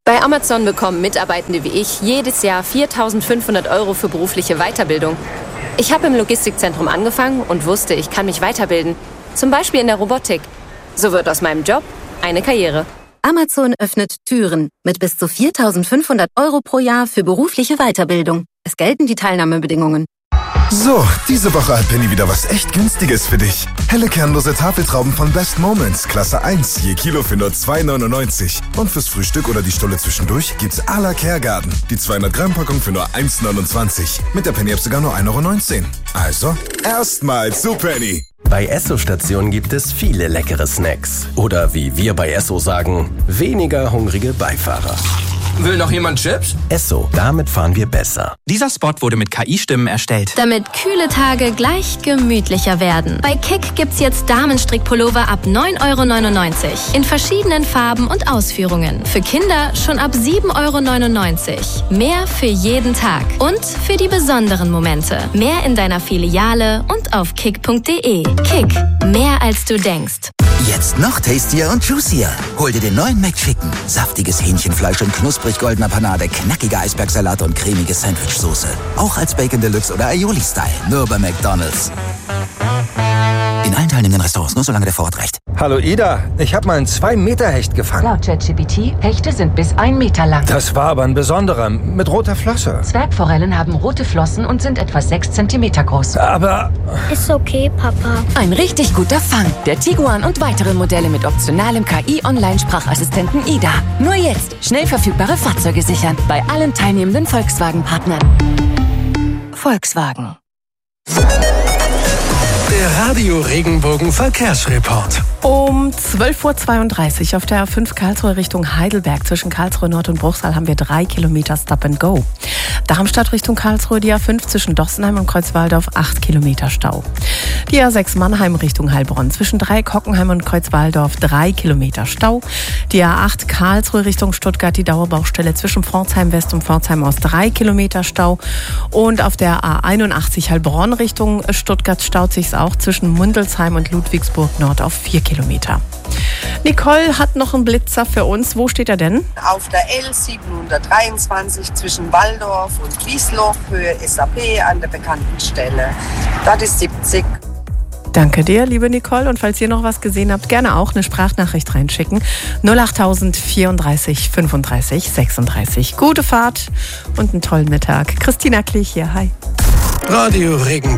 Bei Amazon bekommen Mitarbeitende wie ich jedes Jahr 4.500 € für berufliche Weiterbildung. Ich habe im Logistikzentrum angefangen und wusste, ich kann mich weiterbilden. Zum Beispiel in der Robotik. So wird aus meinem Job eine Karriere. Amazon öffnet Türen mit bis zu 4.500 € pro Jahr für berufliche Weiterbildung. Es gelten die Teilnahmebedingungen. So, diese Woche hat Penny wieder was echt Günstiges für dich. Helle kernlose Tafeltrauben von Best Moments, Klasse 1, je Kilo für nur 2,99. Und fürs Frühstück oder die Stulle zwischendurch gibt's à la Kergarten. Die 200 Gramm Packung für nur 1,29. Mit der Penny-App sogar nur 1,19 €. Also, erstmals zu Penny. Bei Esso-Stationen gibt es viele leckere Snacks. Oder wie wir bei Esso sagen, weniger hungrige Beifahrer. Will noch jemand Chips? Esso, damit fahren wir besser. Dieser Spot wurde mit KI-Stimmen erstellt. Damit kühle Tage gleich gemütlicher werden. Bei Kick gibt's jetzt Damenstrickpullover ab 9,99 € in verschiedenen Farben und Ausführungen. Für Kinder schon ab 7,99 €. Mehr für jeden Tag und für die besonderen Momente. Mehr in deiner Filiale und auf kick.de. Kick, mehr als du denkst. Jetzt noch tastier und juicier. Hol dir den neuen McChicken. Saftiges Hähnchenfleisch und knusprig goldener Panade, knackiger Eisbergsalat und cremige Sandwichsoße. Auch als Bacon Deluxe oder Aioli-Style. Nur bei McDonald's. In allen teilnehmenden Restaurants, nur solange der Vorort reicht. Hallo Ida, ich habe mal einen 2-Meter-Hecht gefangen. Laut ChatGPT, Hechte sind bis 1 Meter lang. Das war aber ein besonderer, mit roter Flosse. Zwergforellen haben rote Flossen und sind etwa 6 Zentimeter groß. Aber... Ist okay, Papa. Ein richtig guter Fang. Der Tiguan und weitere Modelle mit optionalem KI-Online-Sprachassistenten Ida. Nur jetzt schnell verfügbare Fahrzeuge sichern. Bei allen teilnehmenden Volkswagen-Partnern. Volkswagen. Der Radio Regenbogen Verkehrsreport. Um 12:32 Uhr auf der A5 Karlsruhe Richtung Heidelberg zwischen Karlsruhe Nord und Bruchsal haben wir 3 Kilometer Stop and Go. Darmstadt Richtung Karlsruhe die A5 zwischen Dossenheim und Kreuzwaldorf 8 Kilometer Stau. Die A6 Mannheim Richtung Heilbronn zwischen Dreieck, Hockenheim und Kreuzwaldorf 3 Kilometer Stau. Die A8 Karlsruhe Richtung Stuttgart die Dauerbaustelle zwischen Pforzheim West und Pforzheim Ost 3 Kilometer Stau. Und auf der A81 Heilbronn Richtung Stuttgart staut sich's auch zwischen Mundelsheim und Ludwigsburg Nord auf 4 Kilometer. Nicole hat noch einen Blitzer für uns. Wo steht er denn? Auf der L723 zwischen Walldorf und Wiesloch, Höhe SAP an der bekannten Stelle. Das ist 70. Danke dir, liebe Nicole. Und falls ihr noch was gesehen habt, gerne auch eine Sprachnachricht reinschicken. 08000 34 35 36. Gute Fahrt und einen tollen Mittag. Christina Klich hier. Hi. Radio Regenbogen.